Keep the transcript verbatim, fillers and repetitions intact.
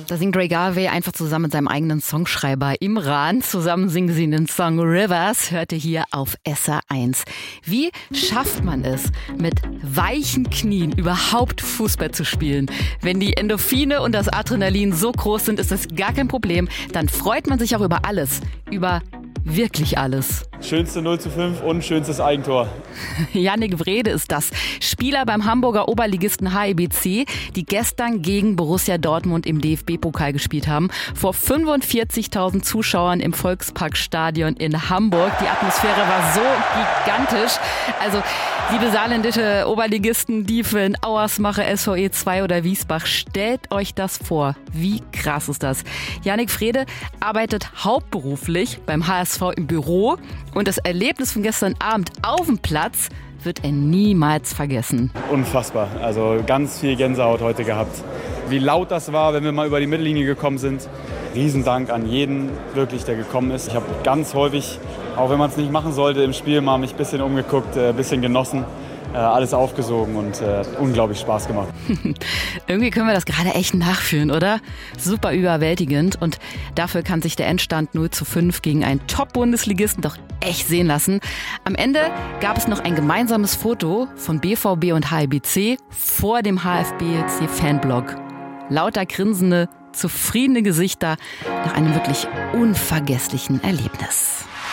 Da singt Ray Garvey einfach zusammen mit seinem eigenen Songschreiber Imran. Zusammen singen sie den Song Rivers, hörte hier auf S R eins. Wie schafft man es, mit weichen Knien überhaupt Fußball zu spielen? Wenn die Endorphine und das Adrenalin so groß sind, ist das gar kein Problem. Dann freut man sich auch über alles, über wirklich alles. Schönste null zu fünf und schönstes Eigentor. Yannick Wrede ist das. Spieler beim Hamburger Oberligisten H I B C, die gestern gegen Borussia Dortmund im D F B-Pokal gespielt haben. Vor fünfundvierzigtausend Zuschauern im Volksparkstadion in Hamburg. Die Atmosphäre war so gigantisch. Also, liebe saarländische Oberligisten, Diefen, Auersmacher, S V E zwei oder Wiesbach, stellt euch das vor. Wie krass ist das? Yannick Wrede arbeitet hauptberuflich beim H S V im Büro. Und das Erlebnis von gestern Abend auf dem Platz wird er niemals vergessen. Unfassbar. Also ganz viel Gänsehaut heute gehabt. Wie laut das war, wenn wir mal über die Mittellinie gekommen sind. Riesendank an jeden, wirklich, der gekommen ist. Ich habe ganz häufig, auch wenn man es nicht machen sollte, im Spiel mal mich ein bisschen umgeguckt, ein bisschen genossen. Äh, alles aufgesogen und äh, unglaublich Spaß gemacht. Irgendwie können wir das gerade echt nachfühlen, oder? Super überwältigend und dafür kann sich der Endstand null zu fünf gegen einen Top-Bundesligisten doch echt sehen lassen. Am Ende gab es noch ein gemeinsames Foto von B V B und H I B C vor dem H F B C-Fanblog. Lauter grinsende, zufriedene Gesichter nach einem wirklich unvergesslichen Erlebnis.